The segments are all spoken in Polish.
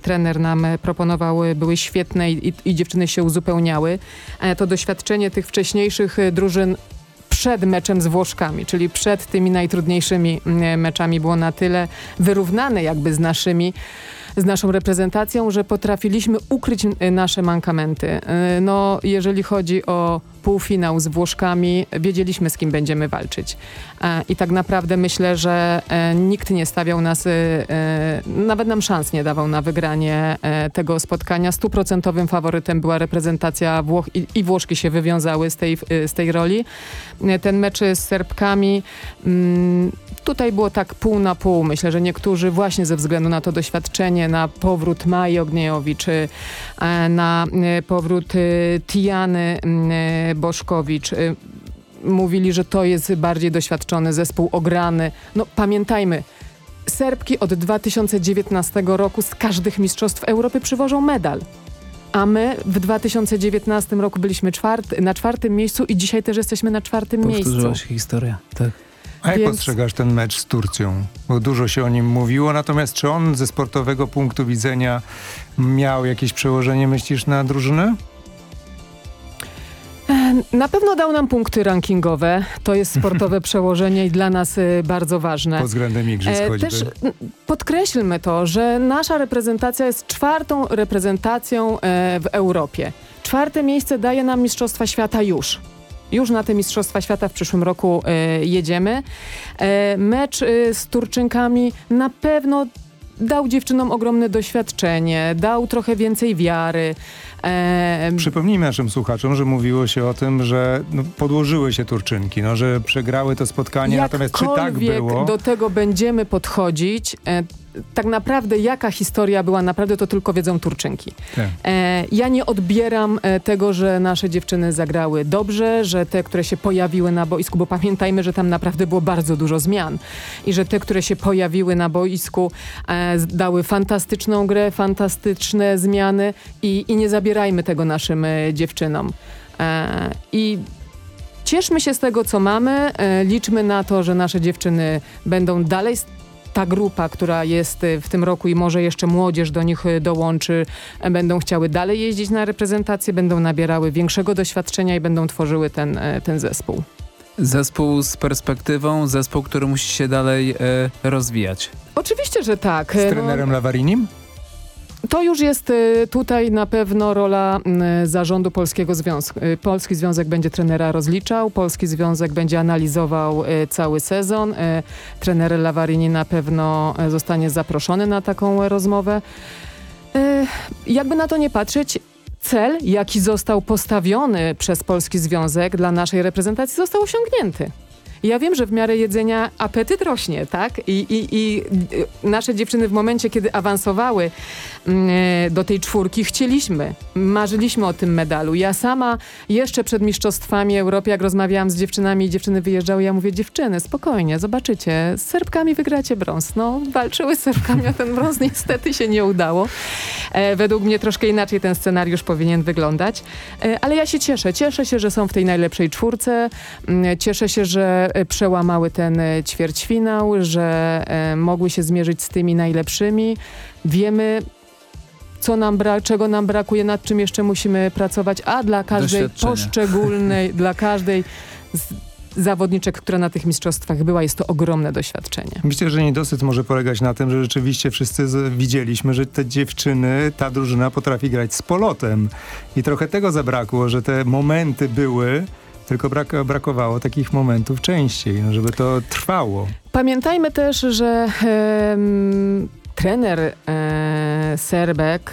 trener nam proponował, były świetne i dziewczyny się uzupełniały. To doświadczenie tych wcześniejszych drużyn przed meczem z Włoszkami, czyli przed tymi najtrudniejszymi meczami było na tyle wyrównane jakby z naszą reprezentacją, że potrafiliśmy ukryć nasze mankamenty. No, jeżeli chodzi o półfinał z Włoszkami, wiedzieliśmy, z kim będziemy walczyć. I tak naprawdę myślę, że nikt nie stawiał nas, nawet nam szans nie dawał na wygranie tego spotkania. 100% faworytem była reprezentacja Włoch i Włoszki się wywiązały z tej roli. Ten mecz z Serbkami, tutaj było tak pół na pół. Myślę, że niektórzy właśnie ze względu na to doświadczenie, na powrót Mai Ogniejowicz, na powrót Tijany Boszkowicz, mówili, że to jest bardziej doświadczony zespół, ograny. No pamiętajmy, Serbki od 2019 roku z każdych mistrzostw Europy przywożą medal. A my w 2019 roku byliśmy na 4. miejscu i dzisiaj też jesteśmy na 4. miejscu. Powtórzyła się historia, tak. A jak postrzegasz ten mecz z Turcją? Bo dużo się o nim mówiło, natomiast czy on ze sportowego punktu widzenia miał jakieś przełożenie, myślisz, na drużynę? Na pewno dał nam punkty rankingowe. To jest sportowe przełożenie i dla nas bardzo ważne. Pod względem igrzysk choćby. Też podkreślmy to, że nasza reprezentacja jest 4. reprezentacją w Europie. 4. miejsce daje nam Mistrzostwa Świata już. Już na te Mistrzostwa Świata w przyszłym roku jedziemy. Mecz z Turczynkami na pewno dał dziewczynom ogromne doświadczenie, dał trochę więcej wiary. Przypomnijmy naszym słuchaczom, że mówiło się o tym, że podłożyły się Turczynki, że przegrały to spotkanie, natomiast czy tak było? Do tego będziemy podchodzić, tak naprawdę jaka historia była, naprawdę to tylko wiedzą Turczynki. Tak. Ja nie odbieram tego, że nasze dziewczyny zagrały dobrze, że te, które się pojawiły na boisku, bo pamiętajmy, że tam naprawdę było bardzo dużo zmian i że te, które się pojawiły na boisku, dały fantastyczną grę, fantastyczne zmiany i nie zabierajmy tego naszym dziewczynom. I cieszmy się z tego, co mamy, liczmy na to, że nasze dziewczyny będą dalej, ta grupa, która jest w tym roku i może jeszcze młodzież do nich dołączy, będą chciały dalej jeździć na reprezentację, będą nabierały większego doświadczenia i będą tworzyły ten zespół. Zespół z perspektywą, zespół, który musi się dalej rozwijać. Oczywiście, że tak. Z trenerem Lavarinim? To już jest tutaj na pewno rola zarządu Polskiego Związku. Polski Związek będzie trenera rozliczał, Polski Związek będzie analizował cały sezon. Trener Lavarini na pewno zostanie zaproszony na taką rozmowę. Jakby na to nie patrzeć, cel, jaki został postawiony przez Polski Związek dla naszej reprezentacji, został osiągnięty. Ja wiem, że w miarę jedzenia apetyt rośnie, tak? I nasze dziewczyny w momencie, kiedy awansowały do tej 4, marzyliśmy o tym medalu. Ja sama jeszcze przed Mistrzostwami Europy, jak rozmawiałam z dziewczynami i dziewczyny wyjeżdżały, ja mówię, dziewczyny, spokojnie, zobaczycie, z Serbkami wygracie brąz. No, walczyły z Serbkami, a ten brąz niestety się nie udało. Według mnie troszkę inaczej ten scenariusz powinien wyglądać. Ale ja się cieszę się, że są w tej najlepszej 4. Cieszę się, że przełamały ten ćwierćfinał, że mogły się zmierzyć z tymi najlepszymi. Wiemy, czego nam brakuje, nad czym jeszcze musimy pracować, a dla każdej poszczególnej, dla każdej zawodniczek, która na tych mistrzostwach była, jest to ogromne doświadczenie. Myślę, że niedosyt może polegać na tym, że rzeczywiście wszyscy widzieliśmy, że te dziewczyny, ta drużyna potrafi grać z polotem. I trochę tego zabrakło, że te momenty były, tylko brakowało takich momentów częściej, żeby to trwało. Pamiętajmy też, że trener Serbek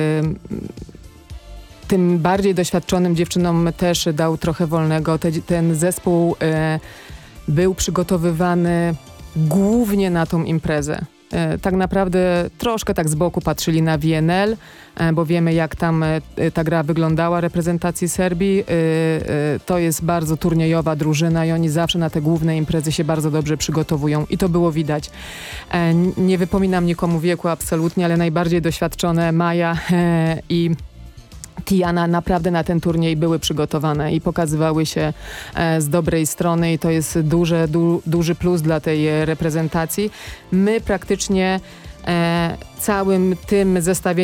tym bardziej doświadczonym dziewczynom też dał trochę wolnego. Ten zespół był przygotowywany głównie na tą imprezę. Tak naprawdę troszkę tak z boku patrzyli na WNL, bo wiemy, jak tam ta gra wyglądała reprezentacji Serbii. To jest bardzo turniejowa drużyna i oni zawsze na te główne imprezy się bardzo dobrze przygotowują i to było widać. Nie wypominam nikomu wieku absolutnie, ale najbardziej doświadczone Maja i Tijana naprawdę na ten turniej były przygotowane i pokazywały się z dobrej strony i to jest duży plus dla tej reprezentacji. My praktycznie całym tym zestawieniem